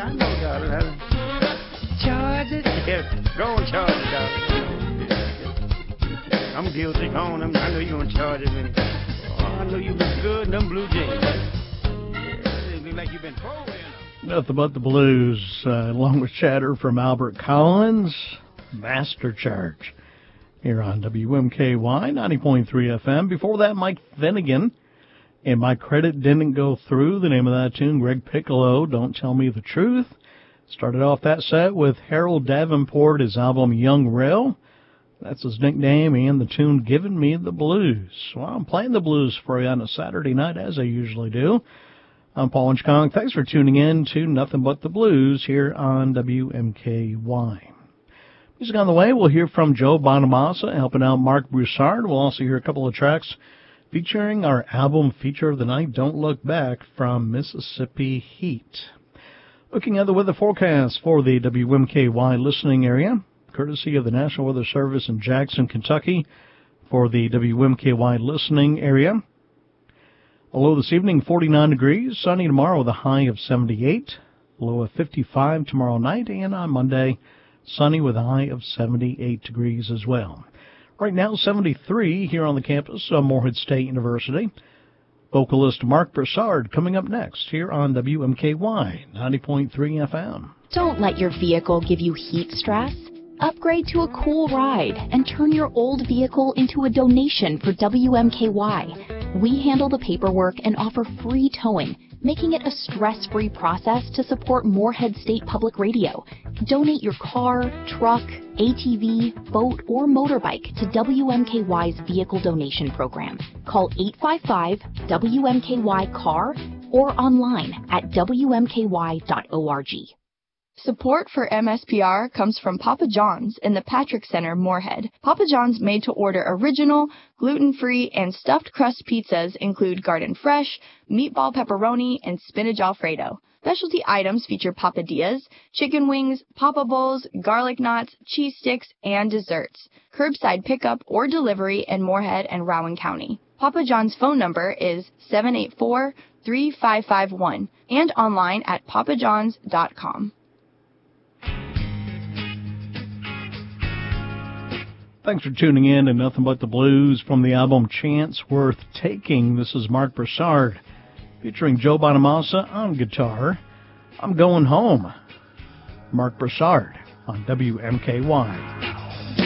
I know, darling. Charge it. Yeah, go on, charge it, darling. Yeah. I'm guilty. Go on. I know you're going to charge it. Man. Oh, I know you look good in them blue jeans. Yeah, it look like you've been throwing. Nothing but the blues, along with chatter from Albert Collins, Master Charge, here on WMKY 90.3 FM. Before that, Mike Finnegan, and My Credit Didn't Go Through, the name of that tune. Greg Piccolo, Don't Tell Me the Truth. Started off that set with Harold Davenport, his album Young Rail. That's his nickname, and the tune Giving Me the Blues. Well, I'm playing the blues for you on a Saturday night, as I usually do. I'm Paul Inchkong. Thanks for tuning in to Nothing But the Blues here on WMKY. Music on the way, we'll hear from Joe Bonamassa helping out Mark Broussard. We'll also hear a couple of tracks featuring our album feature of the night, Don't Look Back, from Mississippi Heat. Looking at the weather forecast for the WMKY listening area, courtesy of the National Weather Service in Jackson, Kentucky, for the WMKY listening area. A low this evening, 49 degrees. Sunny tomorrow with a high of 78. Low of 55 tomorrow night. And on Monday, sunny with a high of 78 degrees as well. Right now, 73 here on the campus of Morehead State University. Vocalist Mark Broussard coming up next here on WMKY 90.3 FM. Don't let your vehicle give you heat stress. Upgrade to a cool ride and turn your old vehicle into a donation for WMKY. We handle the paperwork and offer free towing, making it a stress-free process to support Morehead State Public Radio. Donate your car, truck, ATV, boat, or motorbike to WMKY's Vehicle Donation Program. Call 855-WMKY-CAR or online at WMKY.org. Support for MSPR comes from Papa John's in the Patrick Center, Morehead. Papa John's made-to-order original, gluten-free, and stuffed crust pizzas include garden fresh, meatball pepperoni, and spinach alfredo. Specialty items feature papadillas, chicken wings, papa bowls, garlic knots, cheese sticks, and desserts. Curbside pickup or delivery in Morehead and Rowan County. Papa John's phone number is 784-3551 and online at papajohns.com. Thanks for tuning in to Nothing But the Blues from the album Chance Worth Taking. This is Mark Broussard featuring Joe Bonamassa on guitar. I'm Going Home. Mark Broussard on WMKY.